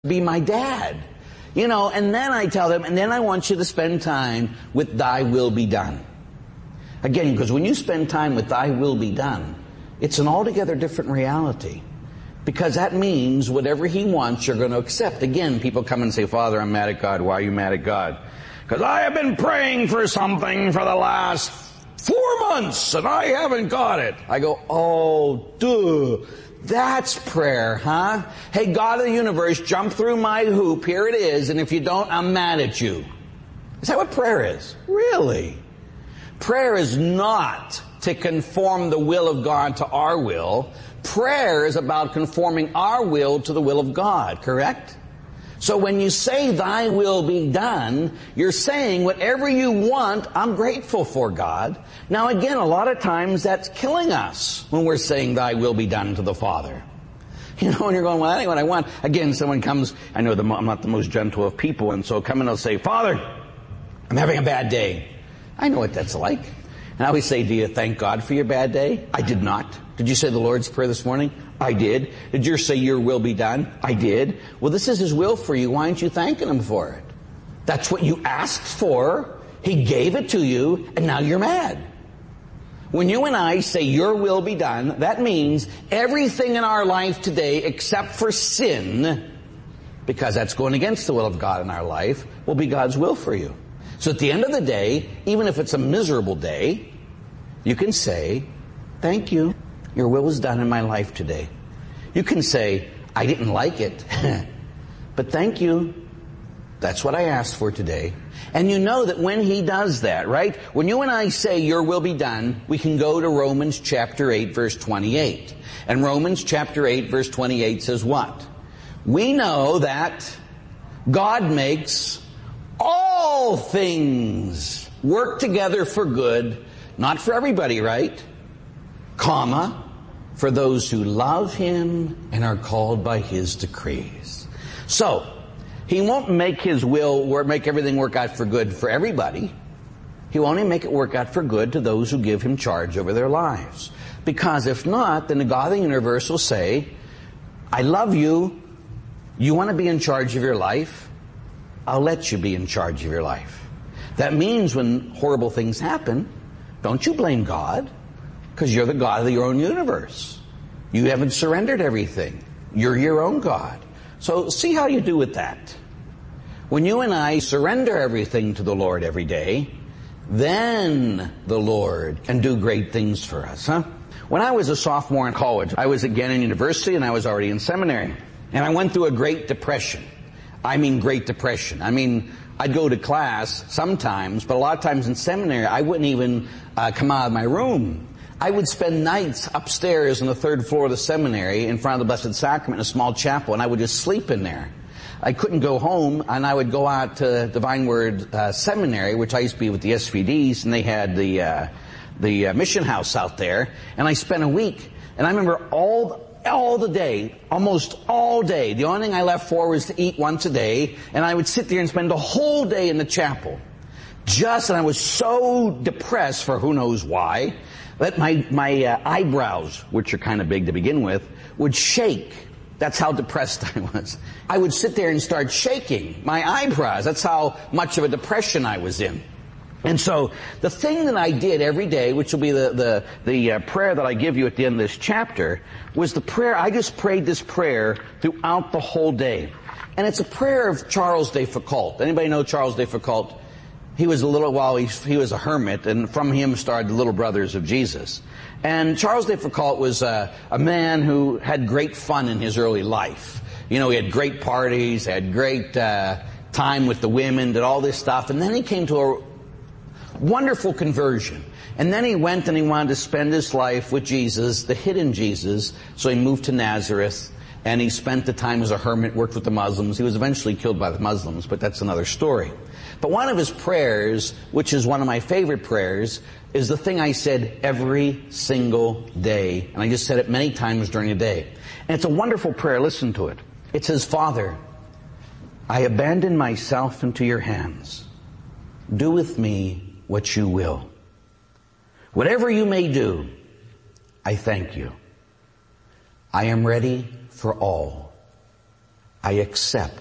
be my dad. And then I tell them, and then I want you to spend time with thy will be done. Again, because when you spend time with thy will be done, it's an altogether different reality. Because that means whatever he wants, you're going to accept. Again, people come and say, Father, I'm mad at God. Why are you mad at God? Because I have been praying for something for the last 4 months and I haven't got it. I go, oh, duh. That's prayer, huh? Hey, God of the universe, jump through my hoop. Here it is. And if you don't, I'm mad at you. Is that what prayer is? Really? Prayer is not to conform the will of God to our will. Prayer is about conforming our will to the will of God, correct? So when you say thy will be done, you're saying whatever you want, I'm grateful for, God. Now again, a lot of times that's killing us when we're saying thy will be done to the Father. And you're going, well, that ain't what I want. Again, someone comes, I know I'm not the most gentle of people, and so come and they'll say, Father, I'm having a bad day. I know what that's like. And I always say, do you thank God for your bad day? I did not. Did you say the Lord's Prayer this morning? I did. Did you say your will be done? I did. Well, this is his will for you. Why aren't you thanking him for it? That's what you asked for. He gave it to you, and now you're mad. When you and I say your will be done, that means everything in our life today except for sin, because that's going against the will of God in our life, will be God's will for you. So at the end of the day, even if it's a miserable day, you can say, thank you. Your will was done in my life today. You can say, I didn't like it, but thank you. That's what I asked for today. And you know that when he does that, right? When you and I say your will be done, we can go to Romans chapter 8 verse 28. And Romans chapter 8 verse 28 says what? We know that God makes all things work together for good, not for everybody, right? Comma, for those who love him and are called by his decrees. So, he won't make his will make everything work out for good for everybody. He will only make it work out for good to those who give him charge over their lives. Because if not, then the God of the universe will say, I love you. You want to be in charge of your life? I'll let you be in charge of your life. That means when horrible things happen, don't you blame God. Because you're the God of your own universe. You haven't surrendered everything. You're your own God. So see how you do with that. When you and I surrender everything to the Lord every day, then the Lord can do great things for us, huh? When I was a sophomore in college, I was again in university and I was already in seminary. And I went through a Great Depression. I mean Great Depression. I'd go to class sometimes, but a lot of times in seminary, I wouldn't even come out of my room. I would spend nights upstairs on the 3rd floor of the seminary in front of the Blessed Sacrament in a small chapel, and I would just sleep in there. I couldn't go home, and I would go out to Divine Word Seminary, which I used to be with the SVDs, and they had the mission house out there, and I spent a week. And I remember all the day, almost all day, the only thing I left for was to eat once a day, and I would sit there and spend the whole day in the chapel. And I was so depressed for who knows why, that my eyebrows, which are kind of big to begin with, would shake. That's how depressed I was. I would sit there and start shaking my eyebrows. That's how much of a depression I was in. And so the thing that I did every day, which will be the prayer that I give you at the end of this chapter, was the prayer. I just prayed this prayer throughout the whole day. And it's a prayer of Charles de Foucault. Anybody know Charles de Foucault? He was he was a hermit, and from him started the Little Brothers of Jesus. And Charles de Foucault was a man who had great fun in his early life. He had great parties, had great time with the women, did all this stuff, and then he came to a wonderful conversion. And then he went and he wanted to spend his life with Jesus, the hidden Jesus, so he moved to Nazareth, and he spent the time as a hermit, worked with the Muslims. He was eventually killed by the Muslims, but that's another story. But one of his prayers, which is one of my favorite prayers, is the thing I said every single day. And I just said it many times during the day. And it's a wonderful prayer. Listen to it. It says, Father, I abandon myself into your hands. Do with me what you will. Whatever you may do, I thank you. I am ready for all. I accept